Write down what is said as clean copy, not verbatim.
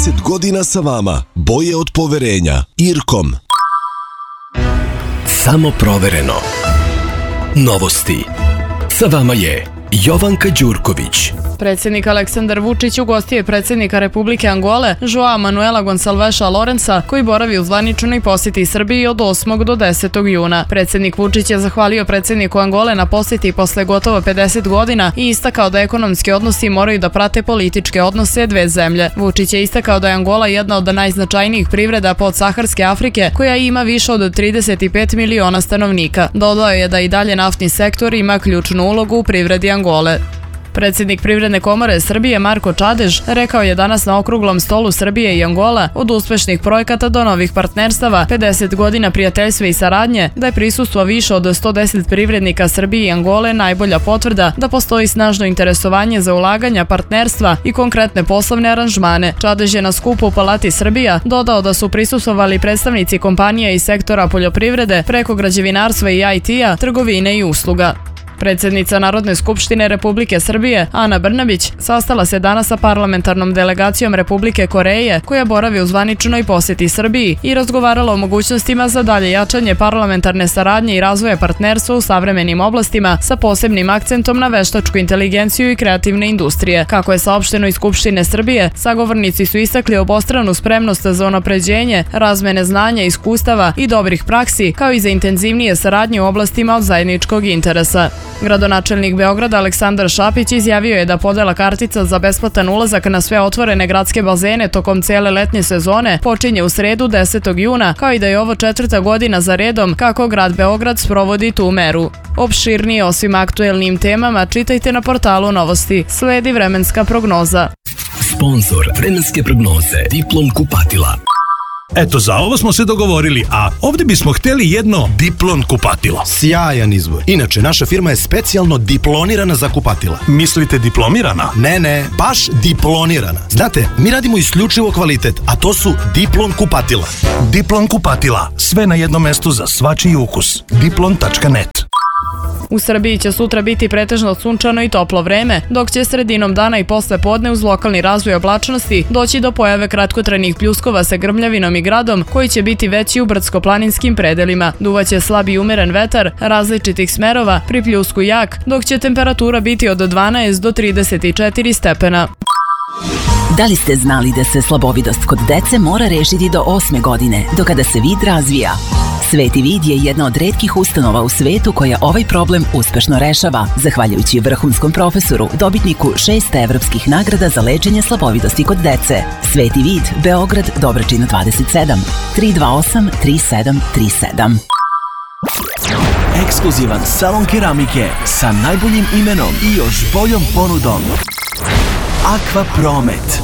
20 godina sa vama. Boje od poverenja. Irkom. Samo provereno. Novosti. Sa vama je Jovanka Đurković. Predsjednik Aleksandar Vučić ugostio je predsjednika Republike Angole, Joao Manuela Gonçalveša Lourença, koji boravi u zvaničnoj posjeti Srbiji od 8. do 10. juna. Predsjednik Vučić je zahvalio predsjedniku Angole na posjeti posle gotovo 50 godina i istakao da ekonomski odnosi moraju da prate političke odnose dve zemlje. Vučić je istakao da je Angola jedna od najznačajnijih privreda podsaharske Afrike, koja ima više od 35 miliona stanovnika. Dodao je da i dalje naftni sektor ima ključnu ulogu u privredi Angole. Predsjednik Privredne komore Srbije Marko Čadež rekao je danas na okruglom stolu Srbije i Angola od uspešnih projekata do novih partnerstava, 50 godina prijateljstva i saradnje, da je prisustvo više od 110 privrednika Srbije i Angole najbolja potvrda da postoji snažno interesovanje za ulaganja, partnerstva i konkretne poslovne aranžmane. Čadež je na skupu u Palati Srbija dodao da su prisustvovali predstavnici kompanija iz sektora poljoprivrede, preko građevinarstva i IT-a, trgovine i usluga. Predsjednica Narodne skupštine Republike Srbije, Ana Brnabić, sastala se danas sa parlamentarnom delegacijom Republike Koreje, koja boravi u zvaničnoj posjeti Srbiji, i razgovarala o mogućnostima za dalje jačanje parlamentarne saradnje i razvoja partnerstva u savremenim oblastima sa posebnim akcentom na veštačku inteligenciju i kreativne industrije. Kako je saopšteno iz Skupštine Srbije, sagovornici su istakli obostranu spremnost za unapređenje, razmene znanja, iskustava i dobrih praksi, kao i za intenzivnije saradnje u oblastima od zajedničkog interesa. Gradonačelnik Beograda Aleksandar Šapić izjavio je da podela kartica za besplatan ulazak na sve otvorene gradske bazene tokom cele letnje sezone počinje u sredu 10. juna, kao i da je ovo 4. godina za redom kako grad Beograd sprovodi tu meru. Opširnije o svim aktuelnim temama čitajte na portalu Novosti. Sledi vremenska prognoza. Sponzor vremenske prognoze Diplom kupatila. Eto, za ovo smo se dogovorili, a ovdje bismo htjeli jedno Diplon kupatilo. Sjajan izbor. Inače, naša firma je specijalno diplonirana za kupatila. Mislite diplomirana? Ne, baš diplonirana. Znate, mi radimo isključivo kvalitet, a to su Diplon kupatila. Diplon kupatila. Sve na jednom mestu za svačiji ukus. Diplon.net. U Srbiji će sutra biti pretežno sunčano i toplo vreme, dok će sredinom dana i posle podne uz lokalni razvoj oblačnosti doći do pojave kratkotrajnih pljuskova sa grmljavinom i gradom, koji će biti veći u brdsko-planinskim predelima. Duvaće slab i umeren vetar različitih smerova, pri pljusku jak, dok će temperatura biti od 12 do 34 stepena. Da li ste znali da se slabovidost kod dece mora rešiti do 8. godine, do kada se vid razvija? Sveti vid je jedna od retkih ustanova u svetu koja ovaj problem uspešno rešava, zahvaljujući vrhunskom profesoru, dobitniku 6 evropskih nagrada za lečenje slabovidosti kod dece. Sveti vid, Beograd, Dobračina 27, 328 3737. Ekskluzivan salon keramike sa najboljim imenom i još boljom ponudom. Aqua Promet.